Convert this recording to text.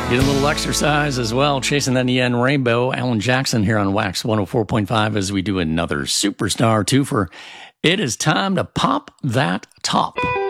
Get a little exercise as well, chasing that EN rainbow. Alan Jackson here on Wax 104.5 as we do another Superstar twofer. It is time to pop that top.